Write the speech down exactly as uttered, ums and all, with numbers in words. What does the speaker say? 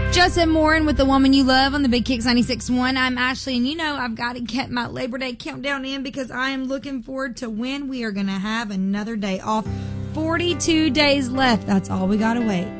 Justin Morin with The Woman You Love on the Big Kicks ninety-six point one. I'm Ashley, and you know I've got to get my Labor Day countdown in because I am looking forward to when we are going to have another day off. forty-two days left. That's all we got to wait.